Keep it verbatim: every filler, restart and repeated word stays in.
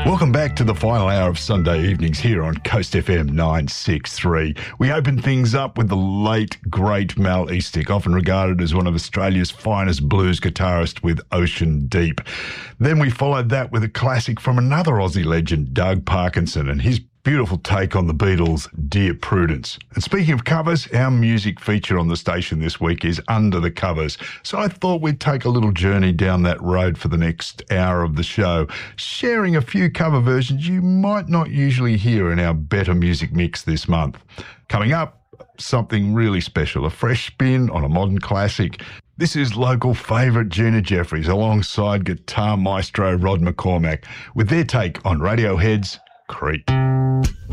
Welcome back to the final hour of Sunday evenings here on Coast F M nine sixty-three. We open things up with the late, great Mal Eastick, often regarded as one of Australia's finest blues guitarists with Ocean Deep. Then we followed that with a classic from another Aussie legend, Doug Parkinson, and his beautiful take on the Beatles' Dear Prudence. And speaking of covers, our music feature on the station this week is Under the Covers. So I thought we'd take a little journey down that road for the next hour of the show, sharing a few cover versions you might not usually hear in our Better Music Mix this month. Coming up, something really special, a fresh spin on a modern classic. This is local favourite Gina Jeffries alongside guitar maestro Rod McCormack with their take on Radiohead's Creep.